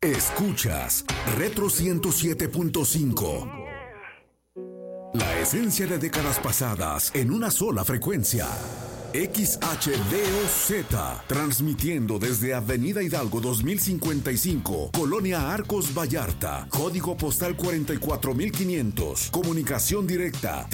Escuchas Retro 107.5. La esencia de décadas pasadas en una sola frecuencia. XHDOZ, transmitiendo desde Avenida Hidalgo 2055, Colonia Arcos Vallarta, código postal 44500, comunicación directa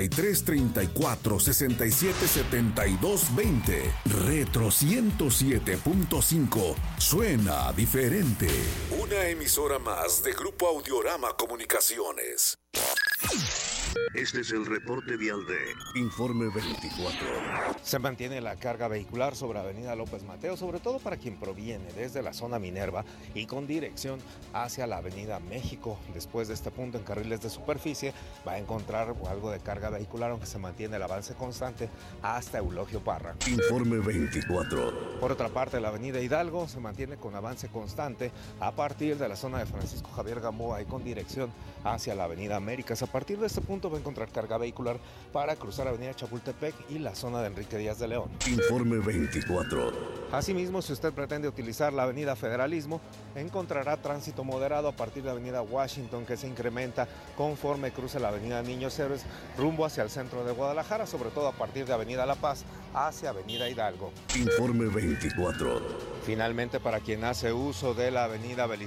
3334-677220. Retro 107.5, suena diferente. Una emisora más de Grupo Audiorama Comunicaciones. Este es el reporte vial de Informe 24. Se mantiene la carga vehicular sobre Avenida López Mateos, sobre todo para quien proviene desde la zona Minerva y con dirección hacia la Avenida México. Después de este punto en carriles de superficie va a encontrar algo de carga vehicular, aunque se mantiene el avance constante hasta Eulogio Parra. Informe 24. Por otra parte, la Avenida Hidalgo se mantiene con avance constante a partir de la zona de Francisco Javier Gamboa y con dirección hacia la Avenida Américas. A partir de este punto va a encontrar carga vehicular para cruzar Avenida Chapultepec y la zona de Enrique Díaz de León. Informe 24. Asimismo, si usted pretende utilizar la Avenida Federalismo, encontrará tránsito moderado a partir de Avenida Washington, que se incrementa conforme cruce la Avenida Niños Héroes rumbo hacia el centro de Guadalajara, sobre todo a partir de Avenida La Paz hacia Avenida Hidalgo. Informe 24. Finalmente, para quien hace uso de la Avenida Belisario